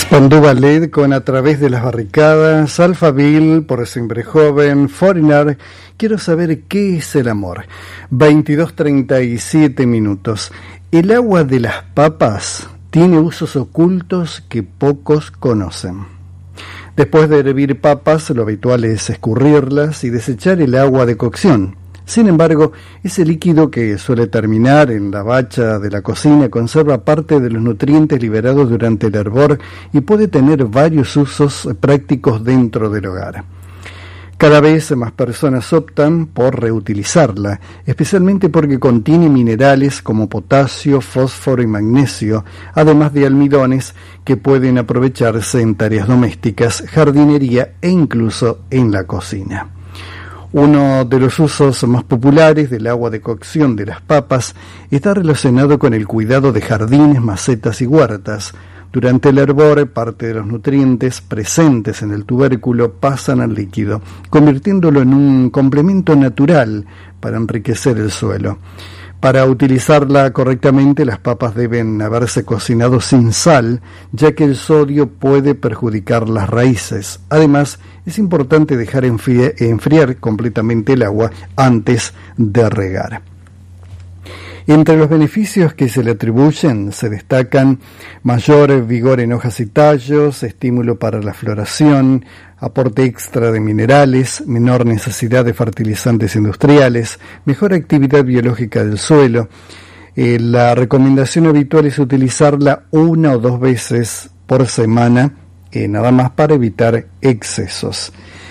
Spandau Ballet con A través de las barricadas, Alphaville por Siempre Joven, Foreigner, Quiero saber qué es el amor. 22:37 minutos. El agua de las papas tiene usos ocultos que pocos conocen. Después de hervir papas, lo habitual es escurrirlas y desechar el agua de cocción. Sin embargo, ese líquido que suele terminar en la bacha de la cocina conserva parte de los nutrientes liberados durante el hervor y puede tener varios usos prácticos dentro del hogar. Cada vez más personas optan por reutilizarla, especialmente porque contiene minerales como potasio, fósforo y magnesio, además de almidones que pueden aprovecharse en tareas domésticas, jardinería e incluso en la cocina. Uno de los usos más populares del agua de cocción de las papas está relacionado con el cuidado de jardines, macetas y huertas. Durante el hervor, parte de los nutrientes presentes en el tubérculo pasan al líquido, convirtiéndolo en un complemento natural para enriquecer el suelo. Para utilizarla correctamente, las papas deben haberse cocinado sin sal, ya que el sodio puede perjudicar las raíces. Además, es importante dejar enfriar completamente el agua antes de regar. Entre los beneficios que se le atribuyen se destacan mayor vigor en hojas y tallos, estímulo para la floración, aporte extra de minerales, menor necesidad de fertilizantes industriales, mejor actividad biológica del suelo. La recomendación habitual es utilizarla 1 o 2 veces por semana, nada más para evitar excesos.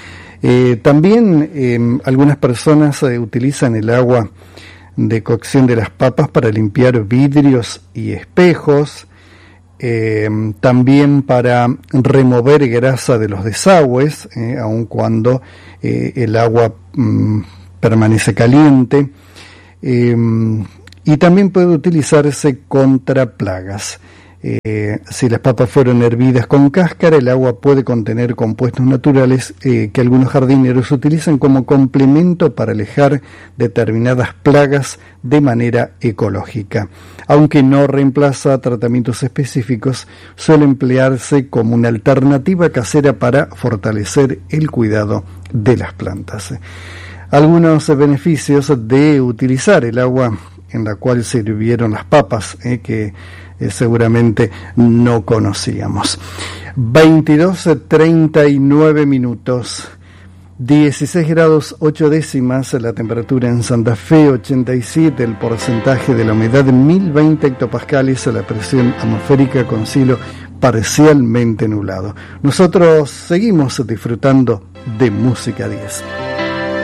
También algunas personas utilizan el agua de cocción de las papas para limpiar vidrios y espejos, también para remover grasa de los desagües, aun cuando el agua permanece caliente, y también puede utilizarse contra plagas. Si las papas fueron hervidas con cáscara, el agua puede contener compuestos naturales que algunos jardineros utilizan como complemento para alejar determinadas plagas de manera ecológica. Aunque no reemplaza tratamientos específicos, suele emplearse como una alternativa casera para fortalecer el cuidado de las plantas. Algunos beneficios de utilizar el agua en la cual se hirvieron las papas, que seguramente no conocíamos. 22:39 minutos, 16 grados 8 décimas la temperatura en Santa Fe, 87 el porcentaje de la humedad, 1020 hectopascales la presión atmosférica con cielo parcialmente nublado. Nosotros seguimos disfrutando de Música 10.